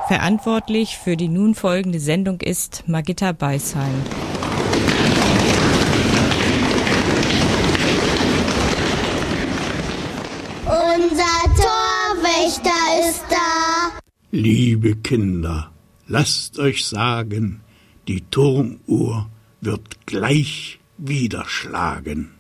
Verantwortlich für die nun folgende Sendung ist Margitta Beisheim. Unser Torwächter ist da. Liebe Kinder, lasst euch sagen, die Turmuhr wird gleich wieder schlagen.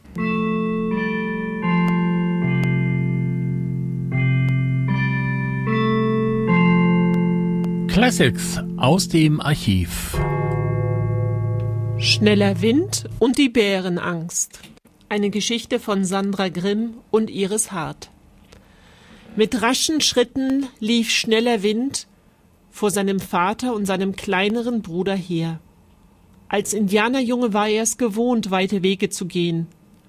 Classics aus dem Archiv. Schneller Wind und die Bärenangst. Eine Geschichte von Sandra Grimm und Iris Hart. Mit raschen Schritten lief Schneller Wind vor seinem Vater und seinem kleineren Bruder her. Als Indianerjunge war er es gewohnt, weite Wege zu gehen.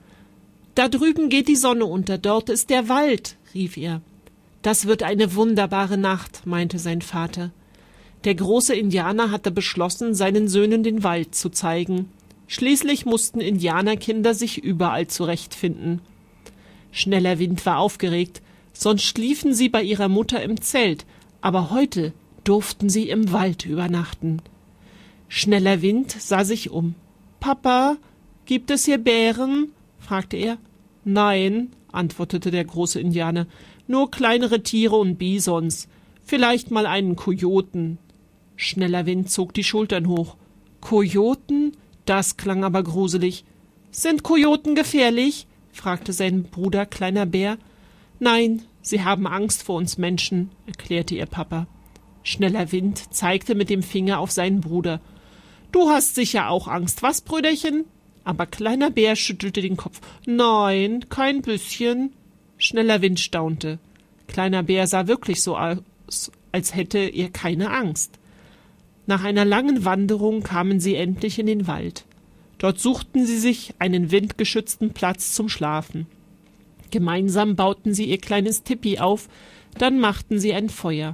»Da drüben geht die Sonne unter, dort ist der Wald«, rief er. »Das wird eine wunderbare Nacht«, meinte sein Vater. Der große Indianer hatte beschlossen, seinen Söhnen den Wald zu zeigen. Schließlich mussten Indianerkinder sich überall zurechtfinden. Schneller Wind war aufgeregt, sonst schliefen sie bei ihrer Mutter im Zelt, aber heute durften sie im Wald übernachten. Schneller Wind sah sich um. »Papa, gibt es hier Bären?« fragte er. »Nein«, antwortete der große Indianer, »nur kleinere Tiere und Bisons, vielleicht mal einen Kojoten.« Schneller Wind zog die Schultern hoch. »Kojoten?« Das klang aber gruselig. »Sind Kojoten gefährlich?« fragte sein Bruder Kleiner Bär. »Nein, sie haben Angst vor uns Menschen«, erklärte ihr Papa. Schneller Wind zeigte mit dem Finger auf seinen Bruder. »Du hast sicher auch Angst, was, Brüderchen?« Aber Kleiner Bär schüttelte den Kopf. »Nein, kein bisschen.« Schneller Wind staunte. Kleiner Bär sah wirklich so aus, als hätte er keine Angst. Nach einer langen Wanderung kamen sie endlich in den Wald. Dort suchten sie sich einen windgeschützten Platz zum Schlafen. Gemeinsam bauten sie ihr kleines Tipi auf, dann machten sie ein Feuer.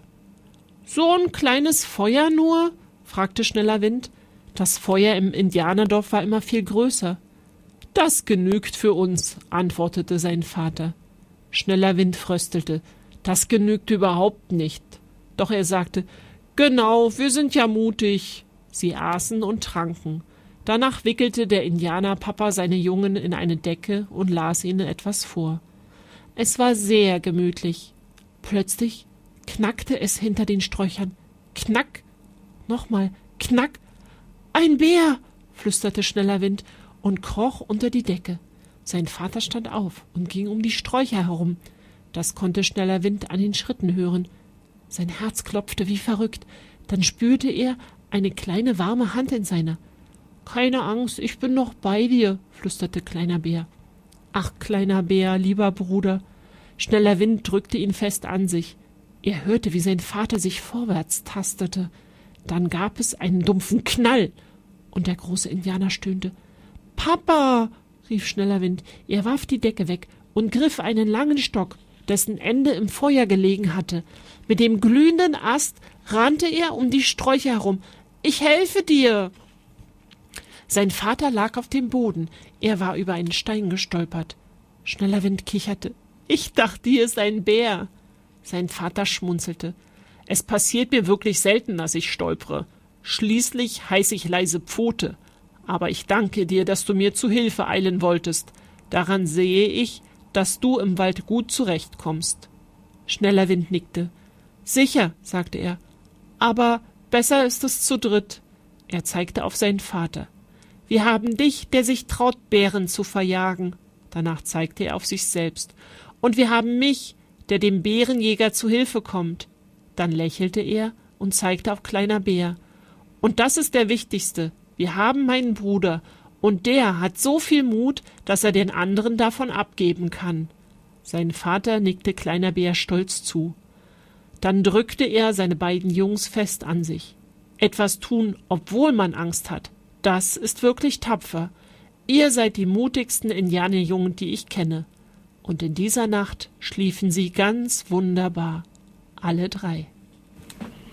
»So ein kleines Feuer nur?« fragte Schneller Wind. Das Feuer im Indianerdorf war immer viel größer. »Das genügt für uns«, antwortete sein Vater. Schneller Wind fröstelte. »Das genügt überhaupt nicht.« Doch er sagte, »Genau, wir sind ja mutig.« Sie aßen und tranken. Danach wickelte der Indianerpapa seine Jungen in eine Decke und las ihnen etwas vor. Es war sehr gemütlich. Plötzlich knackte es hinter den Sträuchern. Knack! Nochmal, knack! »Ein Bär«, flüsterte Schneller Wind und kroch unter die Decke. Sein Vater stand auf und ging um die Sträucher herum. Das konnte Schneller Wind an den Schritten hören. Sein Herz klopfte wie verrückt. Dann spürte er eine kleine warme Hand in seiner. »Keine Angst, ich bin noch bei dir«, flüsterte Kleiner Bär. »Ach, Kleiner Bär, lieber Bruder.« Schneller Wind drückte ihn fest an sich. Er hörte, wie sein Vater sich vorwärts tastete. Dann gab es einen dumpfen Knall, und der große Indianer stöhnte. »Papa«, rief Schneller Wind. Er warf die Decke weg und griff einen langen Stock, dessen Ende im Feuer gelegen hatte. Mit dem glühenden Ast rannte er um die Sträucher herum. »Ich helfe dir!« Sein Vater lag auf dem Boden. Er war über einen Stein gestolpert. Schneller Wind kicherte. »Ich dachte, hier ist ein Bär.« Sein Vater schmunzelte. »Es passiert mir wirklich selten, dass ich stolpere. Schließlich heiße ich leise Pfote. Aber ich danke dir, dass du mir zu Hilfe eilen wolltest. Daran sehe ich, dass du im Wald gut zurechtkommst.« Schneller Wind nickte. »Sicher«, sagte er, »aber besser ist es zu dritt.« Er zeigte auf seinen Vater. »Wir haben dich, der sich traut, Bären zu verjagen.« Danach zeigte er auf sich selbst. »Und wir haben mich, der dem Bärenjäger zu Hilfe kommt.« Dann lächelte er und zeigte auf Kleiner Bär. »Und das ist der Wichtigste. Wir haben meinen Bruder, und der hat so viel Mut, dass er den anderen davon abgeben kann.« Sein Vater nickte Kleiner Bär stolz zu. Dann drückte er seine beiden Jungs fest an sich. Etwas tun, obwohl man Angst hat, das ist wirklich tapfer. Ihr seid die mutigsten Indianerjungen, die ich kenne. Und in dieser Nacht schliefen sie ganz wunderbar, alle drei.